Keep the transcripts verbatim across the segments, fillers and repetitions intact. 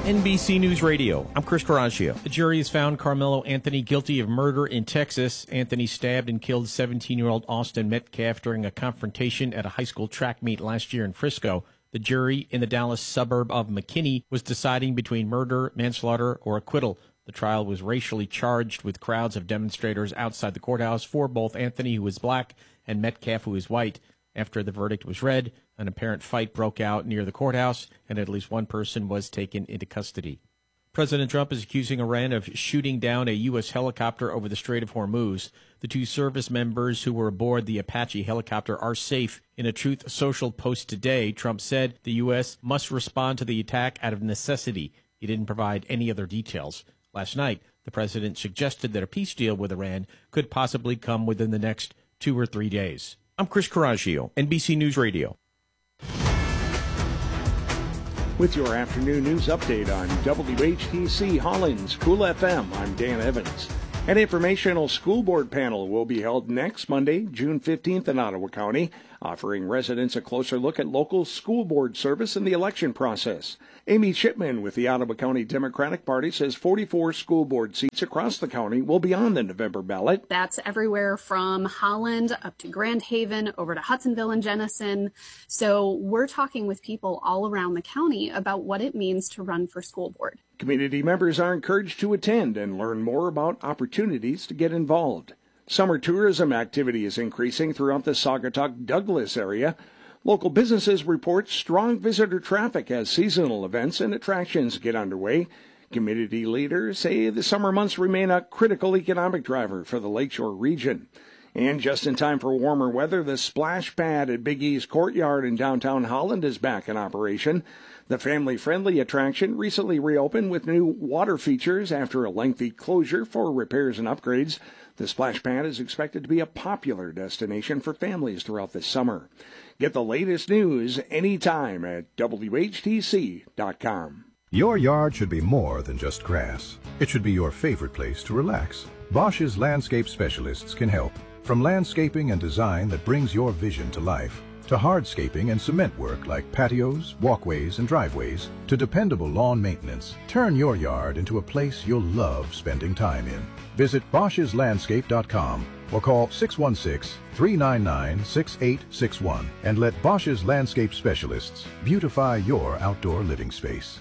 N B C News Radio. I'm Chris Coraggio. The jury has found Carmelo Anthony guilty of murder in Texas. Anthony stabbed and killed seventeen-year-old Austin Metcalf during a confrontation at a high school track meet last year in Frisco. The jury in the Dallas suburb of McKinney was deciding between murder, manslaughter, or acquittal. The trial was racially charged with crowds of demonstrators outside the courthouse for both Anthony, who was black, and Metcalf, who was white. After the verdict was read, an apparent fight broke out near the courthouse, and at least one person was taken into custody. President Trump is accusing Iran of shooting down a U S helicopter over the Strait of Hormuz. The two service members who were aboard the Apache helicopter are safe. In a Truth Social post today, Trump said the U S must respond to the attack out of necessity. He didn't provide any other details. Last night, the president suggested that a peace deal with Iran could possibly come within the next two or three days. I'm Chris Coraggio, N B C News Radio. With your afternoon news update on W H T C Holland's Cool F M, I'm Dan Evans. An informational school board panel will be held next Monday, June fifteenth in Ottawa County, offering residents a closer look at local school board service and the election process. Amy Shipman with the Ottawa County Democratic Party says forty-four school board seats across the county will be on the November ballot. That's everywhere from Holland up to Grand Haven, over to Hudsonville and Jenison. So we're talking with people all around the county about what it means to run for school board. Community members are encouraged to attend and learn more about opportunities to get involved. Summer tourism activity is increasing throughout the Saugatuck-Douglas area. Local businesses report strong visitor traffic as seasonal events and attractions get underway. Community leaders say the summer months remain a critical economic driver for the Lakeshore region. And just in time for warmer weather, the splash pad at Big E's Courtyard in downtown Holland is back in operation. The family-friendly attraction recently reopened with new water features after a lengthy closure for repairs and upgrades. The splash pad is expected to be a popular destination for families throughout the summer. Get the latest news anytime at W H T C dot com. Your yard should be more than just grass. It should be your favorite place to relax. Bosch's landscape specialists can help. From landscaping and design that brings your vision to life, to hardscaping and cement work like patios, walkways, and driveways, to dependable lawn maintenance, turn your yard into a place you'll love spending time in. Visit Bosch's Landscape dot com or call six one six, three nine nine, six eight six one and let Bosch's Landscape Specialists beautify your outdoor living space.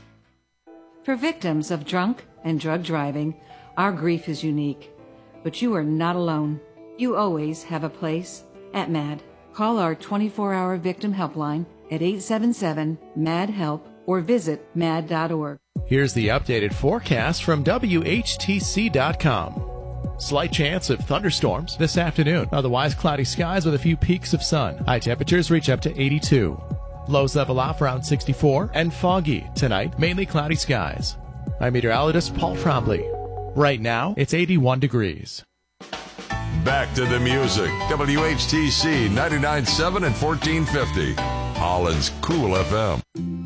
For victims of drunk and drug driving, our grief is unique. But you are not alone. You always have a place at MAD. Call our twenty-four hour victim helpline at eight seven seven, M A D, HELP or visit mad dot org. Here's the updated forecast from W H T C dot com. Slight chance of thunderstorms this afternoon. Otherwise, cloudy skies with a few peaks of sun. High temperatures reach up to eighty-two. Lows level off around sixty-four and foggy tonight. Mainly cloudy skies. I'm meteorologist Paul Trombley. Right now, it's eighty-one degrees. Back to the music. W H T C ninety-nine point seven and fourteen fifty. Holland's Cool F M.